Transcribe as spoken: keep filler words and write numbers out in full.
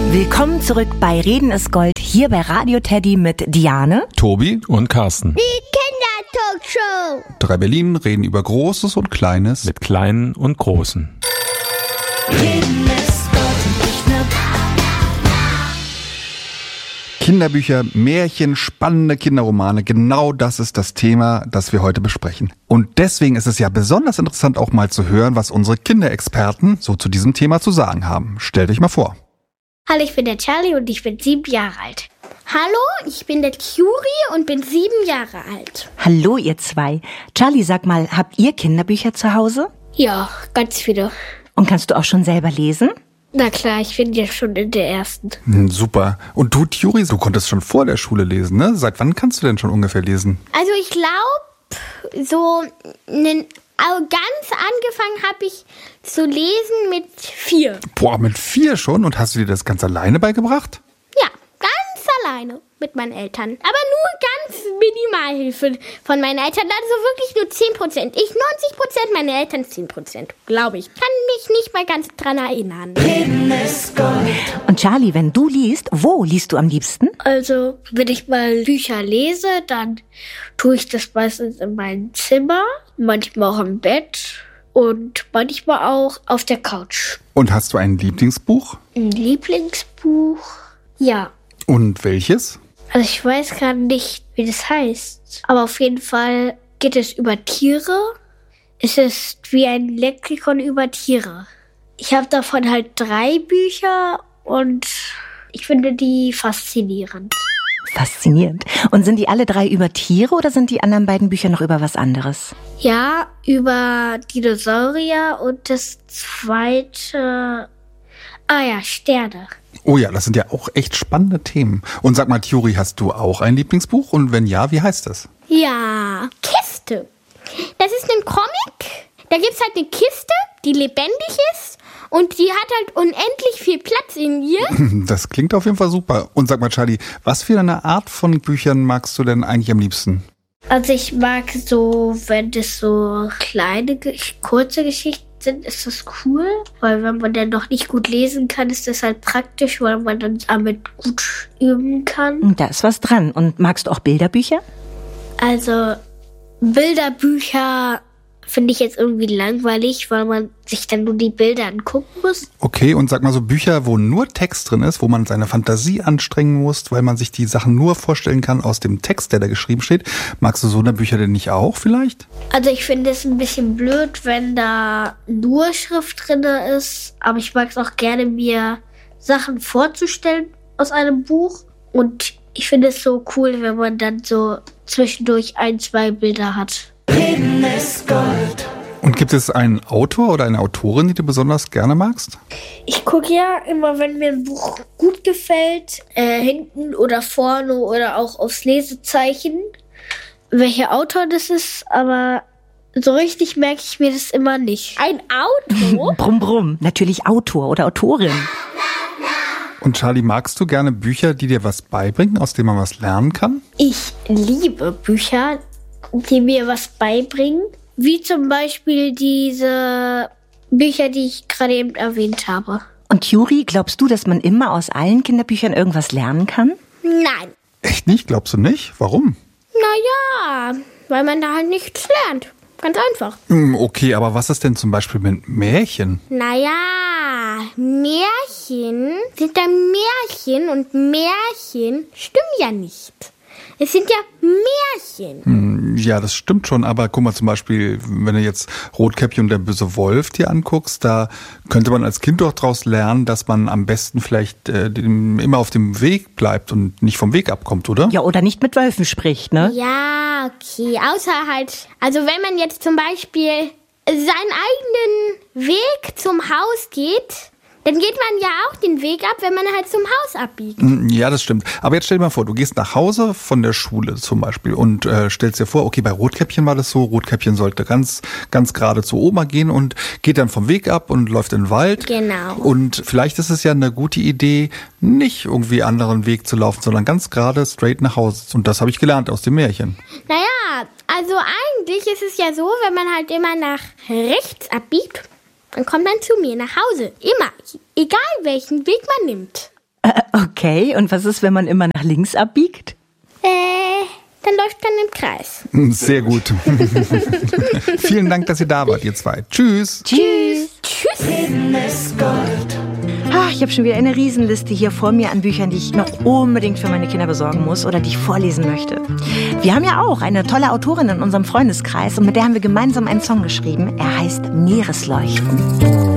Willkommen zurück bei Reden ist Gold, hier bei Radio Teddy mit Diane, Tobi und Carsten. Die Kindertalkshow. Drei Berlin reden über Großes und Kleines. Mit Kleinen und Großen. Reden ist Gold und ich ne Kinderbücher, Märchen, spannende Kinderromane, genau das ist das Thema, das wir heute besprechen. Und deswegen ist es ja besonders interessant, auch mal zu hören, was unsere Kinderexperten so zu diesem Thema zu sagen haben. Stellt euch mal vor. Hallo, ich bin der Charlie und ich bin sieben Jahre alt. Hallo, ich bin der Curie und bin sieben Jahre alt. Hallo ihr zwei. Charlie, sag mal, habt ihr Kinderbücher zu Hause? Ja, ganz viele. Und kannst du auch schon selber lesen? Na klar, ich bin ja schon in der ersten. Hm, super. Und du, Thuri, du konntest schon vor der Schule lesen, ne? Seit wann kannst du denn schon ungefähr lesen? Also ich glaube, so einen, also ganz angefangen habe ich zu lesen mit vier. Boah, mit vier schon? Und hast du dir das ganz alleine beigebracht? Ja, ganz alleine mit meinen Eltern. Aber nur ganz Minimalhilfe von meinen Eltern. Also wirklich nur zehn Prozent. Ich neunzig Prozent, meine Eltern zehn Prozent, glaube ich. Kann mich nicht mal ganz dran erinnern. Reden ist Gold. Und Charlie, wenn du liest, wo liest du am liebsten? Also, wenn ich mal Bücher lese, dann tue ich das meistens in meinem Zimmer, manchmal auch im Bett und manchmal auch auf der Couch. Und hast du ein Lieblingsbuch? Ein Lieblingsbuch? Ja. Und welches? Also ich weiß gerade nicht, wie das heißt. Aber auf jeden Fall geht es über Tiere. Es ist wie ein Lexikon über Tiere. Ich habe davon halt drei Bücher und ich finde die faszinierend. Faszinierend. Und sind die alle drei über Tiere oder sind die anderen beiden Bücher noch über was anderes? Ja, über Dinosaurier und das zweite... Ah ja, Sterne. Oh ja, das sind ja auch echt spannende Themen. Und sag mal, Thuri, hast du auch ein Lieblingsbuch? Und wenn ja, wie heißt das? Ja, Kiste. Das ist ein Comic. Da gibt's halt eine Kiste, die lebendig ist. Und die hat halt unendlich viel Platz in ihr. Das klingt auf jeden Fall super. Und sag mal, Charlie, was für eine Art von Büchern magst du denn eigentlich am liebsten? Also ich mag so, wenn das so kleine, kurze Geschichten sind, ist das cool. Weil wenn man dann noch nicht gut lesen kann, ist das halt praktisch, weil man dann damit gut üben kann. Da ist was dran. Und magst du auch Bilderbücher? Also Bilderbücher finde ich jetzt irgendwie langweilig, weil man sich dann nur die Bilder angucken muss. Okay, und sag mal so Bücher, wo nur Text drin ist, wo man seine Fantasie anstrengen muss, weil man sich die Sachen nur vorstellen kann aus dem Text, der da geschrieben steht. Magst du so eine Bücher denn nicht auch vielleicht? Also ich finde es ein bisschen blöd, wenn da nur Schrift drin ist, aber ich mag es auch gerne, mir Sachen vorzustellen aus einem Buch. Und ich finde es so cool, wenn man dann so zwischendurch ein, zwei Bilder hat. Reden ist Gold. Und gibt es einen Autor oder eine Autorin, die du besonders gerne magst? Ich gucke ja immer, wenn mir ein Buch gut gefällt, äh, hinten oder vorne oder auch aufs Lesezeichen, welcher Autor das ist, aber so richtig merke ich mir das immer nicht. Ein Autor? Brumm, brumm. Natürlich Autor oder Autorin. Und Charlie, magst du gerne Bücher, die dir was beibringen, aus denen man was lernen kann? Ich liebe Bücher, die mir was beibringen. Wie zum Beispiel diese Bücher, die ich gerade eben erwähnt habe. Und Thuri, glaubst du, dass man immer aus allen Kinderbüchern irgendwas lernen kann? Nein. Echt nicht? Glaubst du nicht? Warum? Naja, weil man da halt nichts lernt. Ganz einfach. Hm, okay, aber was ist denn zum Beispiel mit Märchen? Naja, Märchen sind ja Märchen und Märchen stimmen ja nicht. Es sind ja Märchen. Hm, ja, das stimmt schon, aber guck mal zum Beispiel, wenn du jetzt Rotkäppchen und der böse Wolf dir anguckst, da könnte man als Kind doch daraus lernen, dass man am besten vielleicht äh, dem, immer auf dem Weg bleibt und nicht vom Weg abkommt, oder? Ja, oder nicht mit Wölfen spricht, ne? Ja, okay. Außer halt, also wenn man jetzt zum Beispiel seinen eigenen Weg zum Haus geht, dann geht man ja auch den Weg ab, wenn man halt zum Haus abbiegt. Ja, das stimmt. Aber jetzt stell dir mal vor, du gehst nach Hause von der Schule zum Beispiel und äh, stellst dir vor, okay, bei Rotkäppchen war das so, Rotkäppchen sollte ganz ganz gerade zu Oma gehen und geht dann vom Weg ab und läuft in den Wald. Genau. Und vielleicht ist es ja eine gute Idee, nicht irgendwie einen anderen Weg zu laufen, sondern ganz gerade straight nach Hause. Und das habe ich gelernt aus dem Märchen. Naja, also eigentlich ist es ja so, wenn man halt immer nach rechts abbiegt, dann kommt man zu mir nach Hause. Immer. Egal welchen Weg man nimmt. Äh, okay, und was ist, wenn man immer nach links abbiegt? Äh, dann läuft man im Kreis. Sehr gut. Vielen Dank, dass ihr da wart, ihr zwei. Tschüss. Tschüss. Tschüss. Ah, ich habe schon wieder eine Riesenliste hier vor mir an Büchern, die ich noch unbedingt für meine Kinder besorgen muss oder die ich vorlesen möchte. Wir haben ja auch eine tolle Autorin in unserem Freundeskreis und mit der haben wir gemeinsam einen Song geschrieben. Er heißt Meeresleuchten.